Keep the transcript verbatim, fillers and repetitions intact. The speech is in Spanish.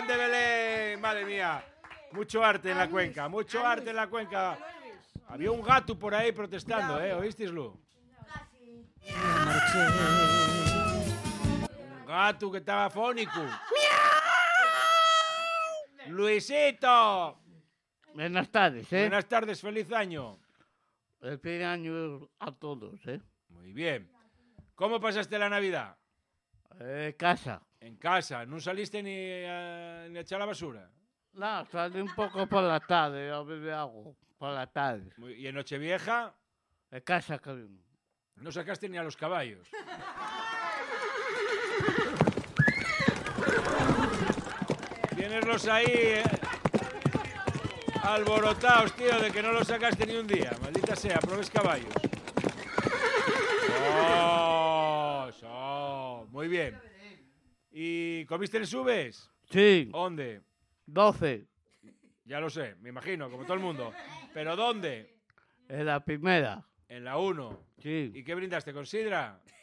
Juan de Belén. Madre mía. Mucho arte en la cuenca, mucho arte en la cuenca. Había un gato por ahí protestando, ¿eh? ¿Oísteislo? Un gato que estaba fónico. Luisito. Buenas tardes, ¿eh? Buenas tardes, feliz año. El feliz año a todos, ¿eh? Muy bien. ¿Cómo pasaste la Navidad? Eh, casa. En casa. ¿No saliste ni a, ni a echar la basura? No, salí un poco por la tarde, a beber agua, por la tarde. Muy- ¿Y en Nochevieja? En casa, cariño. No sacaste ni a los caballos. Tieneslos ahí eh, alborotados, tío, de que no los sacaste ni un día. Maldita sea, probes caballos. Oh, so, muy bien. ¿Y comiste el subes? Sí. ¿Dónde? doce. Ya lo sé, me imagino, como todo el mundo. ¿Pero dónde? En la primera. En la uno. Sí. ¿Y qué brindaste con sidra?